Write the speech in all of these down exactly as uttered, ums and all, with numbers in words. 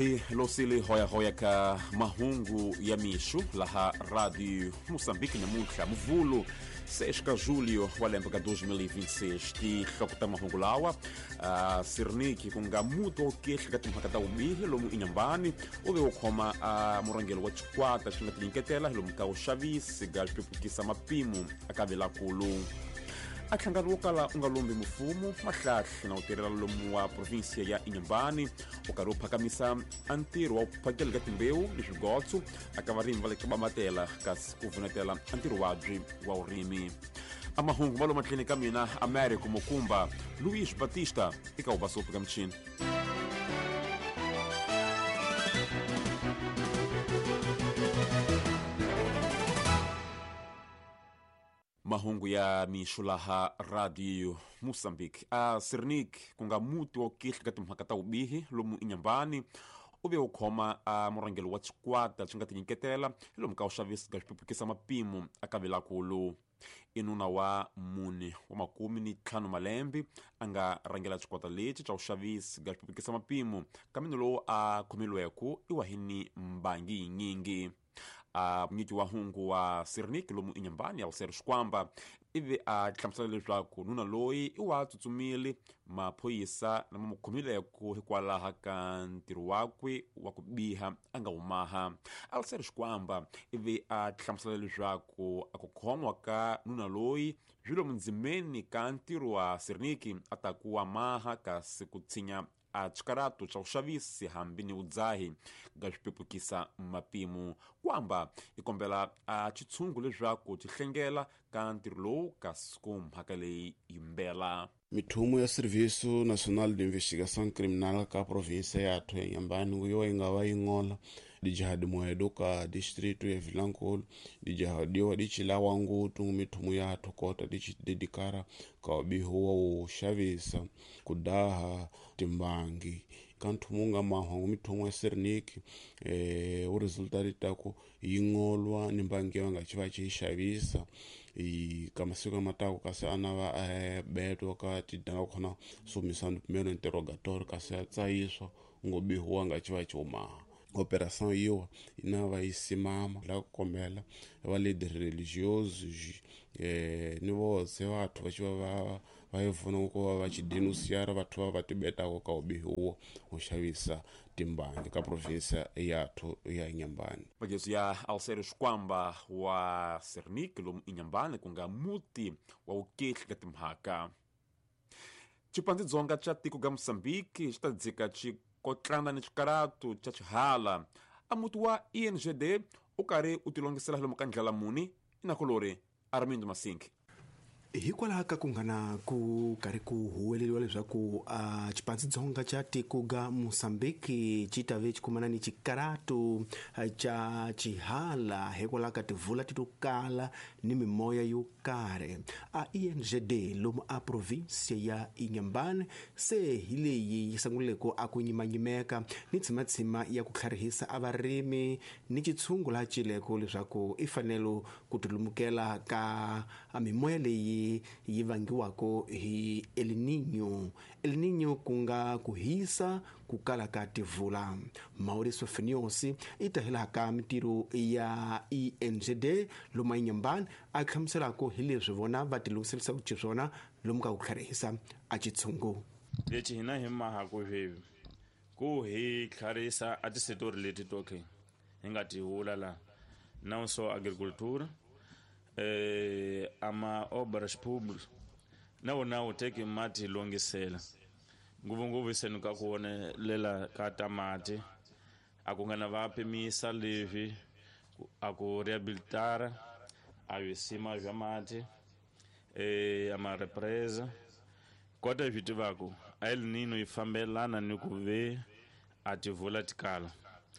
hi losili hoya hoya ka mahungu ya mishu laha rádio Moçambique namuntlha muvulu seis de julho wa lembe ka dois mil e vinte e seis ti hlakuta mahungu lawa uh, sirniki kunga muto okehla ka timhaka ta ubihi lomu inyambani uve ukhoma uh, murangelo wa chikwata xi nga tilinketela lomu ka uxavisi ga xipepukisa mapimu akavelakulu a tlhangani wo kala u nga lombi mufumo mahlahli na u tirhela lomu wa provinsia ya inyambani u karhi u phakamisa a ntirho wa phakela ka timbewu ni swigotso aka varimi va le ka bamatela kasi ku vunetela a ntirho wabyi wa urimi a mahungu va lomu mahlweni ka mina Americo Mukumba Luis Batista eka u vasopi ka michini mahungu ya mixulaha radio Moçambique a Sirnik kunga muti wa kihla ka timhaka ta ubihi lomu inyambani uve u khoma a murangelo wa chikwata xi nga tinyiketela lomu ka uxavisi ga xipepukisa mapimu akavelakulu inuna wa mune wa makumi ni ntlhanu malembe a nga rangela chikwata lexi xa uxavisi ga xipepukisa mapimu kamino lowu a khomelweku i wa hini mbangi yinyingi a uh, mnyiki wa hungu wa Sirnik lomu inyambani Alcero Squamba ivi a hlamusela leswaku nuna loyi i wa tsutsumile maphoyisa na mamukhomileko hikwalaha ka ntirho wakwe wa ku biha a nga humaha Alcero Squamba ivi a hlamusela leswaku a ku khomwa ka nuna loyi byi lomu ndzimeni ka ntirho wa Sirnik a ta ku wa maha kasi ku tshinya a chikarato cha uxavisi hambi ni udzahi ga swipepukisa mapimu kwamba i kombela a chitshungu leswaku ti hlengela ka ntirho lowu kasi ku mhaka leyi yimbela mithumo ya Serviço Nacional de Investigação Criminal ka província ya athu ya Inhambane yo ingava yingola dijahadi moedo ka distrito ya Vilankulu dijahadiwa dichilawa ngutu mithumo ya athu kota dichidedikara ka ubihu wa uxavisa kudaha timbangi kanthumunga mahungu mithumo ya Sirnik eh u resultati tako yingolwa nimbangi wanga chiva chixavisa i kamasiku amatako kasi anava eh beto ka tidanga khona sumisana primeiro interrogatório kasi atsayiswa ngobihu wanga chiva chomaha operação hiyo inava isimama la kukombela va líder religiosos eh ni vose vathu va chiva va vayivuna ku va chidenunciara vathu va va tibetako ka ubihu wo xavisa timbangi ka província yathu ya Inhambane magezo ya Alcero Squamba wa Sirnik lomu inyambane kunga muti wa ukehli ka timhaka chipandzidzonga cha tiko ga Moçambique xi ta dzika chi kotlana ni chikarato cha chihala a muti wa I N G D u karhi u tilongisela lomu ka ndlela muni inakulori Armindo Masinki hikwalaho ka ku nghana ku karhi ku huweleliwa leswaku a uh, chipandzidzonga cha tiko ga Moçambique chi tave chikumana ni chikarato cha chihala hikwalaho ka tivula ti to kala ni mimoya yo karhi a I N G D lomu a provinsia ya Inhambane se hi leyi yi sanguleko a ku nyimanyimeka ni tsimatshima ya ku tlharihisa a varimi ni chitshungu la chileko leswaku i fanelo ku tilumukela ka a mimoya leyi yi vangiwako hi El Niño El Niño kunga ku hisa ku kala ka tivula Mauricio Finiosi i tahela ka mitiro ya I N G D lomu Inhambane a hlamuselako hi leswi vona va tilungiselisa ku chiswona lomu ka ku tlharihisa a chitshungu lexi hina hi maha ku hwevi ku hi tlharihisa a tisetori leti toke hi nga ti hula la não só agricultura eh ama obras públicas nawo nawo teke mati longisela nguvunguvu isenuka kuone lela ka tamati akungana vapimisa levi aku rehabilitar avisima vya mati eh ama represa kota vitu vako El Niño ifambelana ni kuve ativula tikala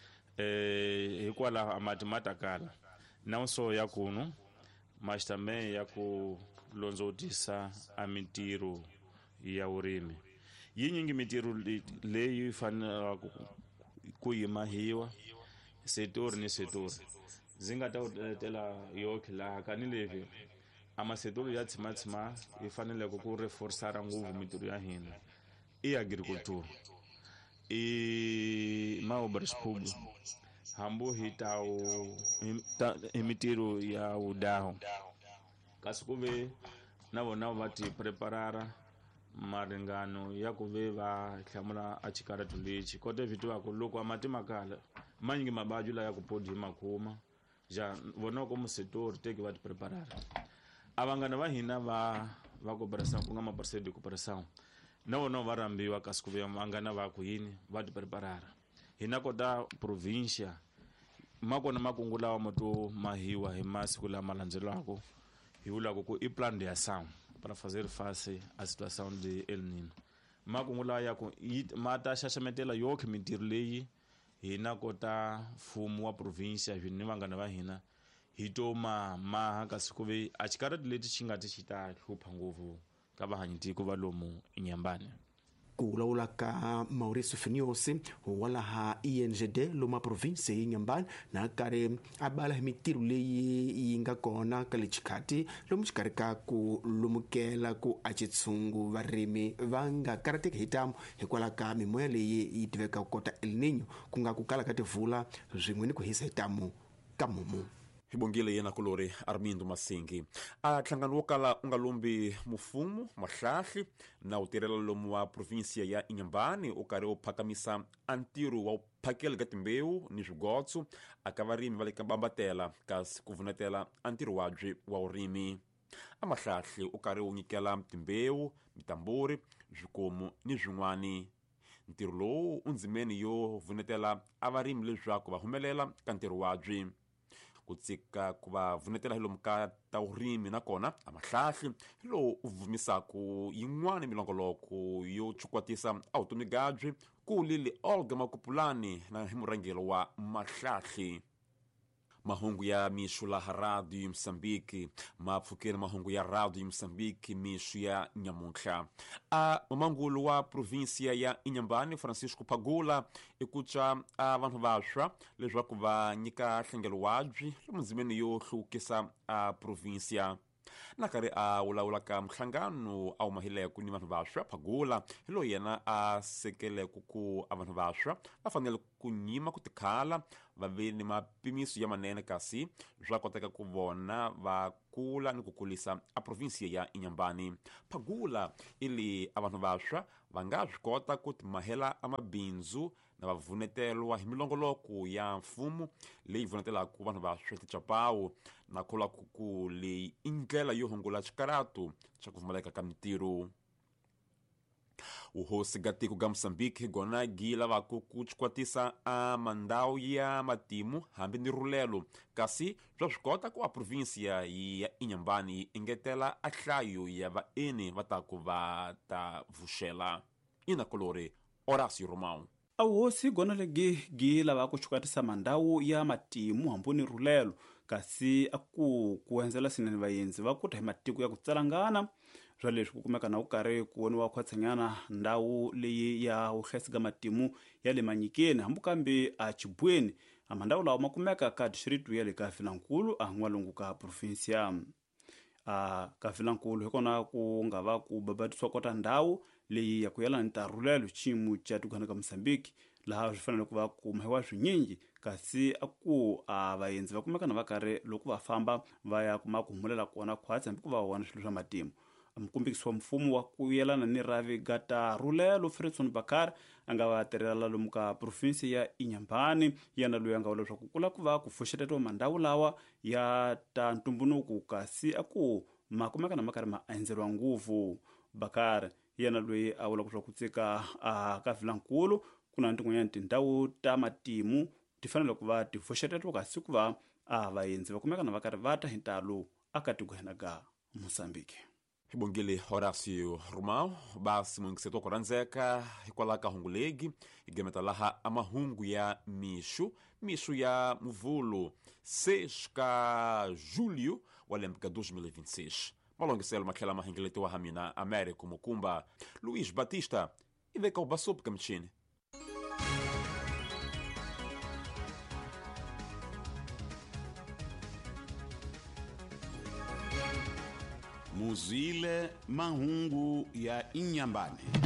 eh hikwala amati matakala não só ya kuno mas também ya ku lonzotisa a mitiro ya urimi yinyingi mitiro leyi fanela ku yimahiwa setor ni setor zinga ta tela yoke la kanilevi ama setor ya tsimatsima ifanele ku reforçar nguvu mitiro ya hina i agricultura e maobras públicas hambo hitao emitiro ya udaho kasi kuve navo navo vati preparara maringano ya kuve va hlamula achikaratu lichi kote vitu vako loko amati makala manyingi mabajula ya kupodi makuma ja vona como setor teke vati preparara avangana va hina va va cooperação kunga ma parceiro de cooperação não não va rambiwa kasi kuve vangana va kuhini vati preparara hina kota província makona makungula moto mahiwa hi masiku la malandzelako hi vulaka ku i plan de ação para fazer face à situação de El Niño makungula ya ku mata xaxametela yoke mintirho leyi hina kota mfumo wa província ni vangana va hina hi to ma maha kasi kuve a xikarati leti xi nga ti xi ta hlupha ngopfu ka vahanyitiko va lomu Inhambane. Ku vulavula ka Mauricio Finiosi walaha I N G D loma province ya Inhambane na kari abala hi mintirho leyi yi nga kona ka le xikhati lomu xikarhi ka ku lumukela ku acitshungu varimi va nga karateki hi tamu hikwalaho ka mimoya leyi yi tiveka kota El Niño ku nga ku kala ka tivula zwin'we ni ku hisa hi tamu ka mumu. Hi bongile yena kulori Armindo Masingi a nhlangano wo kala u nga lombi mufumo mahlahli na u tirhela lomu wa provinsia ya Inhambane u karhi u phakamisa antirho wa u phakela ka timbewu ni swigotso aka varimi va le ka Bambatela kasi ku vunetela antirho wabye wa urimi a mahlahli u karhi u nyikela timbewu mitamburi swikomu ni swin'wani ntirho lowu u ndzimeni yo vunetela a varimi leswaku va humelela ka ntirho wabye ku tsika ku va vunetela hi lomu ka ta urimi nakona a mahlahli hi lowu u vumisaku yin'wana milongoloko yo chukwatisa a vutomi gabye ku lili Olga Makupulani na hi murhangelo wa mahlahli. Mahungu ya mixu laha Rádio Moçambique ma pfukeni mahungu ya Rádio Moçambique mixu ya nyamuntlha a mamangulu wa província ya Inhambane Francisco Pagula i ku twa a vanhu vaswa leswaku va nyika nhlengelo wabye lomu ndzimeni yo hluvukisa a província na kari a wulawula ka mhlangano a wu mahileko ni vanhu vaswa Pagula hi loyi yena a sekeleko ku a vanhu vaswa va fanele ku nyima ku tikhala va ve ni mapimiso ya manene kasi swa koteka ku vona va kula ni ku kulisa a província ya Inhambane. Pagula ili a vanhu vaswa va nga swi kota ku timahela a mabindzu na va vunetelwa hi milongoloko ya mfumo leyi vunetelaka vanhu vaswa tichapawu na kula ku leyi i ndlela yo hungula xikaratu xa ku pfumaleka ka mintirho. Uhosi ga tiko ga Moçambique gona gi lavaka ku chikwatisa a mandhawu ya matimu hambi ni rulelo kasi swa swi kota ku a província ya Inhambane yi engetela a nhlayo ya vaeni va taku va ta vuxela. Ina kolori Horácio Romão. A uhosi gona legi gi lavaka ku chikwatisa mandhawu ya matimu hambi ni rulelo kasi aku kuenzela sinene vayenzi va kuta hi matiko ya ku tsalangana swa leswi ku kumeka na ku karhi ku voniwa khwatsanyana ndhawu leyi ya vuhlayisi ka matimu ya le manyikeni hambi kambe a Chibweni a mandhawu lawa ma kumeka ka district ya le ka Vilankulu a n'walungu ka provincia a ka Vilankulu hi kona ku nga va ku babatiswa kota ndhawu leyi ya ku yelana ni tarhulelo ximu xa tikwana ka Moçambique laha swi fanele ku va kumiwa swinyingi kasi aku a vayenzi va kumeka na va karhi loko va famba va ya kuma ku humulela kona khwatsi hambi ku va wona swilo swa matimu. Mukumbikisi wa mfumo wa ku yelana ni ravi gata rulelo Fredson Bakari a nga va tirhela lomu ka province ya Inhambane yana loyi a nga vula leswaku kula ku va ku pfuxetetiwa mandhawu lawa ya ta ntumbuluko kasi aku ma kumeka na ma karhi ma endzeriwa nguvu. Bakari yana loyi a vula ku tsika a ka Vilankulu ku na tin'wanyana tindhawu ta matimu ti fanele ku va ti pfuxetetiwa kasi ku va a vayenzi va kumeka na va karhi va ta hi ntalo aka tikweni ka Moçambique. Hi bongile Horácio Romão basi mwingiseto ku randzeka hikwalaho ka hungu legi hi gemeta laha a mahungu ya mixu mixu ya muvulu seis ka julho wa lembe ka dois mil e vinte e seis malongiselo matlhela ma hengeletiwa ha mina Américo Mukumba Luís Batista i veka u basopo ka michini. Muzile mahungu ya Inhambane.